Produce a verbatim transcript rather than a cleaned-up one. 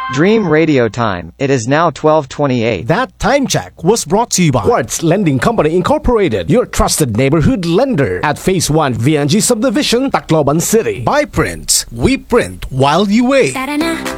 Dream Radio Time. It is now twelve twenty-eight. That time check was brought to you by Quartz Lending Company Incorporated, your trusted neighborhood lender at Phase one V N G Subdivision, Tacloban City. By Prints, we print while you wait.